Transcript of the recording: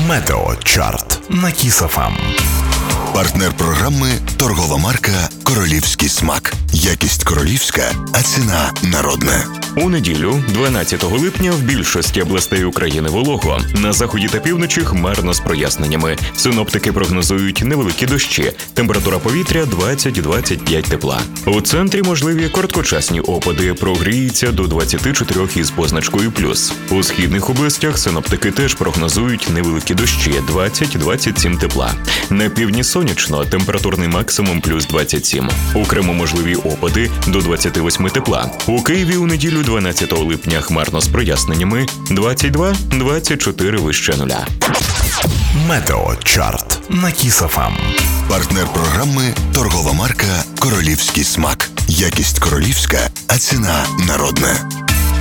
Метеочарт на Kiss FM. Партнер програми – торгова марка «Королівський смак». Якість королівська, а ціна народна. У неділю, 12 липня, в більшості областей України волого. На заході та півночі хмарно з проясненнями. Синоптики прогнозують невеликі дощі. Температура повітря 20-25 тепла. У центрі можливі короткочасні опади. Прогріється до 24 із позначкою плюс. У східних областях синоптики теж прогнозують невеликі дощі 20-27 тепла. На півдні сонячно, температурний максимум плюс 27. Окремо можливі опади до 28 тепла. У Києві у неділю 12 липня хмарно з проясненнями 22-24 вище нуля. Метеочарт на Kiss FM. Партнер програми – торгова марка «Королівський смак». Якість королівська, а ціна народна.